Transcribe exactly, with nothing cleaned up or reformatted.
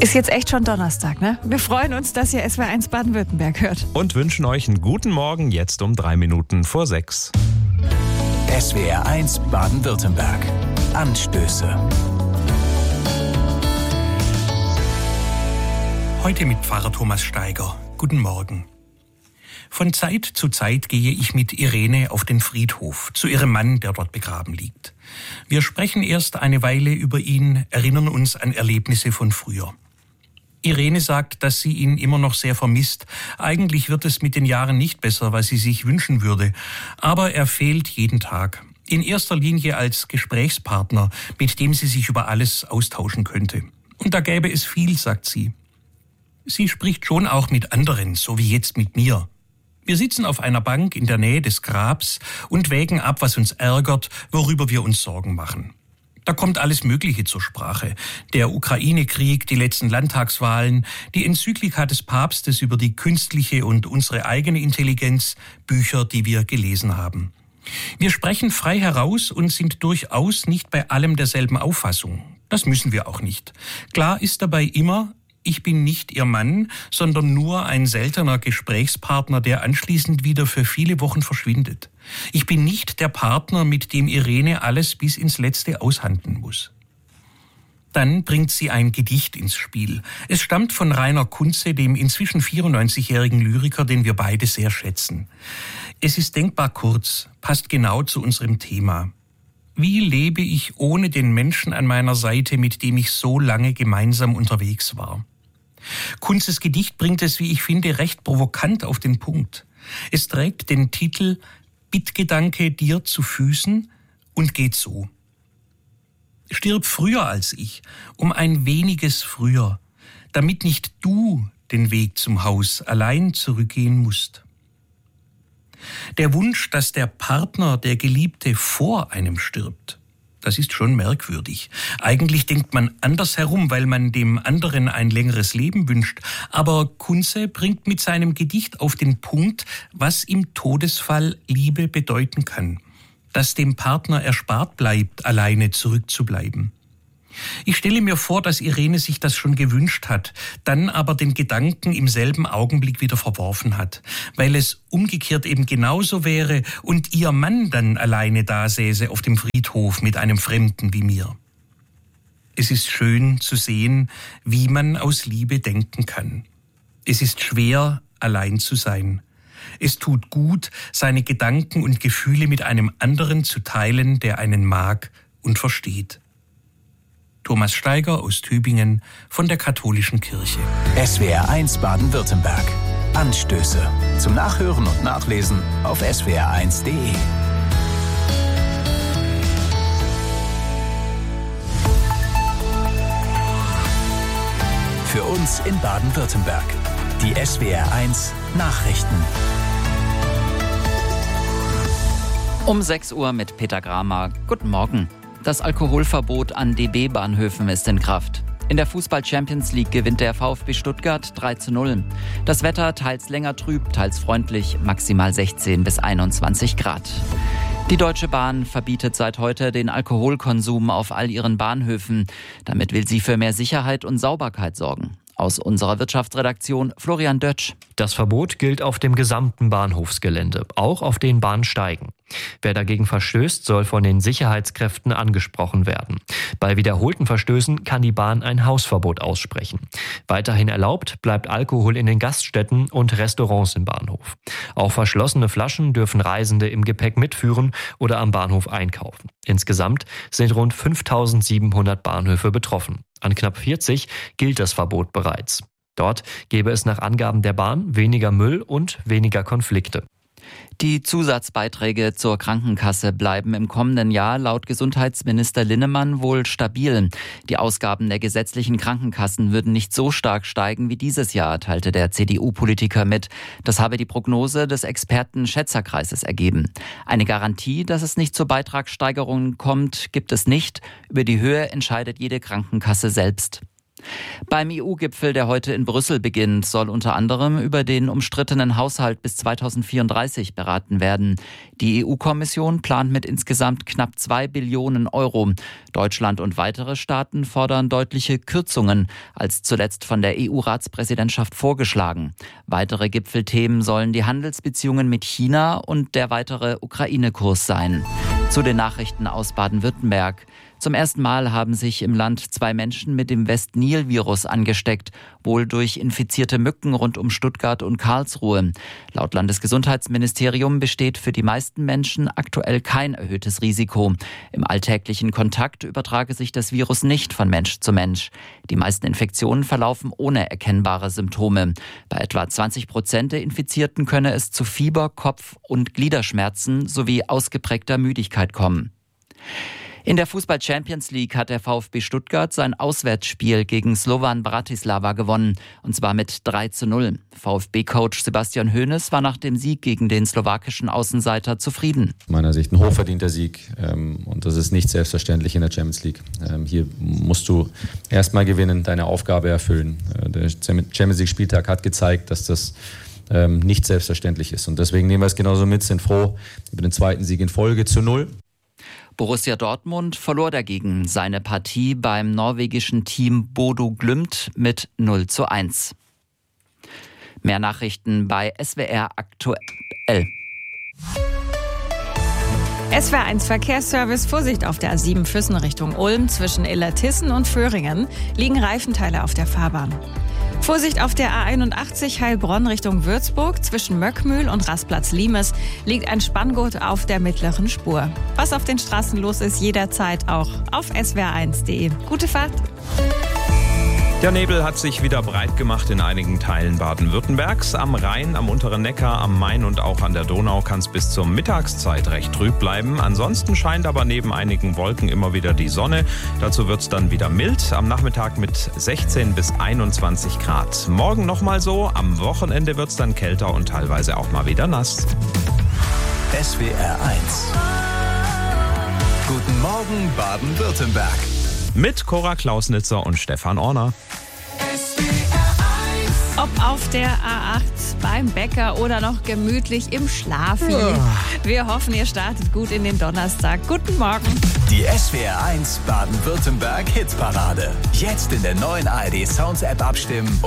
Ist jetzt echt schon Donnerstag, ne? Wir freuen uns, dass ihr S W R eins Baden-Württemberg hört. Und wünschen euch einen guten Morgen, jetzt um drei Minuten vor sechs. S W R eins Baden-Württemberg. Anstöße. Heute mit Pfarrer Thomas Steiger. Guten Morgen. Von Zeit zu Zeit gehe ich mit Irene auf den Friedhof, zu ihrem Mann, der dort begraben liegt. Wir sprechen erst eine Weile über ihn, erinnern uns an Erlebnisse von früher. Irene sagt, dass sie ihn immer noch sehr vermisst. Eigentlich wird es mit den Jahren nicht besser, was sie sich wünschen würde. Aber er fehlt jeden Tag. In erster Linie als Gesprächspartner, mit dem sie sich über alles austauschen könnte. Und da gäbe es viel, sagt sie. Sie spricht schon auch mit anderen, so wie jetzt mit mir. Wir sitzen auf einer Bank in der Nähe des Grabs und wägen ab, was uns ärgert, worüber wir uns Sorgen machen. Da kommt alles Mögliche zur Sprache. Der Ukraine-Krieg, die letzten Landtagswahlen, die Enzyklika des Papstes über die künstliche und unsere eigene Intelligenz, Bücher, die wir gelesen haben. Wir sprechen frei heraus und sind durchaus nicht bei allem derselben Auffassung. Das müssen wir auch nicht. Klar ist dabei immer, ich bin nicht ihr Mann, sondern nur ein seltener Gesprächspartner, der anschließend wieder für viele Wochen verschwindet. Ich bin nicht der Partner, mit dem Irene alles bis ins Letzte aushandeln muss. Dann bringt sie ein Gedicht ins Spiel. Es stammt von Rainer Kunze, dem inzwischen vierundneunzigjährigen Lyriker, den wir beide sehr schätzen. Es ist denkbar kurz, passt genau zu unserem Thema. Wie lebe ich ohne den Menschen an meiner Seite, mit dem ich so lange gemeinsam unterwegs war? Kunzes Gedicht bringt es, wie ich finde, recht provokant auf den Punkt. Es trägt den Titel »Bittgedanke dir zu Füßen« und geht so. Stirb früher als ich, um ein weniges früher, damit nicht du den Weg zum Haus allein zurückgehen musst. Der Wunsch, dass der Partner, der Geliebte, vor einem stirbt, das ist schon merkwürdig. Eigentlich denkt man anders herum, weil man dem anderen ein längeres Leben wünscht. Aber Kunze bringt mit seinem Gedicht auf den Punkt, was im Todesfall Liebe bedeuten kann. Dass dem Partner erspart bleibt, alleine zurückzubleiben. Ich stelle mir vor, dass Irene sich das schon gewünscht hat, dann aber den Gedanken im selben Augenblick wieder verworfen hat, weil es umgekehrt eben genauso wäre und ihr Mann dann alleine dasäße auf dem Friedhof mit einem Fremden wie mir. Es ist schön zu sehen, wie man aus Liebe denken kann. Es ist schwer, allein zu sein. Es tut gut, seine Gedanken und Gefühle mit einem anderen zu teilen, der einen mag und versteht. Thomas Steiger aus Tübingen von der Katholischen Kirche. S W R eins Baden-Württemberg. Anstöße. Zum Nachhören und Nachlesen auf S W R eins Punkt de. Für uns in Baden-Württemberg. Die S W R eins Nachrichten. Um sechs Uhr mit Peter Gramer. Guten Morgen. Das Alkoholverbot an D B-Bahnhöfen ist in Kraft. In der Fußball-Champions League gewinnt der VfB Stuttgart drei zu null. Das Wetter teils länger trüb, teils freundlich, maximal sechzehn bis einundzwanzig Grad. Die Deutsche Bahn verbietet seit heute den Alkoholkonsum auf all ihren Bahnhöfen. Damit will sie für mehr Sicherheit und Sauberkeit sorgen. Aus unserer Wirtschaftsredaktion Florian Dötsch. Das Verbot gilt auf dem gesamten Bahnhofsgelände, auch auf den Bahnsteigen. Wer dagegen verstößt, soll von den Sicherheitskräften angesprochen werden. Bei wiederholten Verstößen kann die Bahn ein Hausverbot aussprechen. Weiterhin erlaubt bleibt Alkohol in den Gaststätten und Restaurants im Bahnhof. Auch verschlossene Flaschen dürfen Reisende im Gepäck mitführen oder am Bahnhof einkaufen. Insgesamt sind rund fünftausendsiebenhundert Bahnhöfe betroffen. An knapp vierzig gilt das Verbot bereits. Dort gäbe es nach Angaben der Bahn weniger Müll und weniger Konflikte. Die Zusatzbeiträge zur Krankenkasse bleiben im kommenden Jahr laut Gesundheitsminister Linnemann wohl stabil. Die Ausgaben der gesetzlichen Krankenkassen würden nicht so stark steigen wie dieses Jahr, teilte der C D U-Politiker mit. Das habe die Prognose des Experten-Schätzerkreises ergeben. Eine Garantie, dass es nicht zu Beitragssteigerungen kommt, gibt es nicht. Über die Höhe entscheidet jede Krankenkasse selbst. Beim E U-Gipfel, der heute in Brüssel beginnt, soll unter anderem über den umstrittenen Haushalt bis zweitausendvierunddreißig beraten werden. Die E U-Kommission plant mit insgesamt knapp zwei Billionen Euro. Deutschland und weitere Staaten fordern deutliche Kürzungen, als zuletzt von der E U-Ratspräsidentschaft vorgeschlagen. Weitere Gipfelthemen sollen die Handelsbeziehungen mit China und der weitere Ukraine-Kurs sein. Zu den Nachrichten aus Baden-Württemberg. Zum ersten Mal haben sich im Land zwei Menschen mit dem West-Nil-Virus angesteckt, wohl durch infizierte Mücken rund um Stuttgart und Karlsruhe. Laut Landesgesundheitsministerium besteht für die meisten Menschen aktuell kein erhöhtes Risiko. Im alltäglichen Kontakt übertrage sich das Virus nicht von Mensch zu Mensch. Die meisten Infektionen verlaufen ohne erkennbare Symptome. Bei etwa zwanzig Prozent der Infizierten könne es zu Fieber, Kopf- und Gliederschmerzen sowie ausgeprägter Müdigkeit kommen. In der Fußball-Champions League hat der VfB Stuttgart sein Auswärtsspiel gegen Slovan Bratislava gewonnen, und zwar mit drei zu null. VfB-Coach Sebastian Hoeneß war nach dem Sieg gegen den slowakischen Außenseiter zufrieden. Aus meiner Sicht ein hochverdienter Sieg, ähm, und das ist nicht selbstverständlich in der Champions League. Ähm, hier musst du erstmal gewinnen, deine Aufgabe erfüllen. Äh, der Champions League-Spieltag hat gezeigt, dass das ähm, nicht selbstverständlich ist, und deswegen nehmen wir es genauso mit, sind froh über den zweiten Sieg in Folge zu null. Borussia Dortmund verlor dagegen seine Partie beim norwegischen Team Bodo Glimt mit null zu eins. Mehr Nachrichten bei S W R aktuell. S W R eins Verkehrsservice. Vorsicht auf der A sieben Füssen Richtung Ulm. Zwischen Illertissen und Föhringen liegen Reifenteile auf der Fahrbahn. Vorsicht auf der A einundachtzig Heilbronn Richtung Würzburg. Zwischen Möckmühl und Rastplatz-Limes liegt ein Spanngurt auf der mittleren Spur. Was auf den Straßen los ist, jederzeit auch auf S W R eins punkt de. Gute Fahrt! Der Nebel hat sich wieder breit gemacht in einigen Teilen Baden-Württembergs. Am Rhein, am unteren Neckar, am Main und auch an der Donau kann es bis zur Mittagszeit recht trüb bleiben. Ansonsten scheint aber neben einigen Wolken immer wieder die Sonne. Dazu wird es dann wieder mild. Am Nachmittag mit sechzehn bis einundzwanzig Grad. Morgen nochmal so. Am Wochenende wird es dann kälter und teilweise auch mal wieder nass. S W R eins. Guten Morgen, Baden-Württemberg. Mit Cora Klausnitzer und Stefan Orner. Ob auf der A acht, beim Bäcker oder noch gemütlich im Schlafi. Wir hoffen, ihr startet gut in den Donnerstag. Guten Morgen. Die S W R eins Baden-Württemberg Hitparade. Jetzt in der neuen A R D Sounds App abstimmen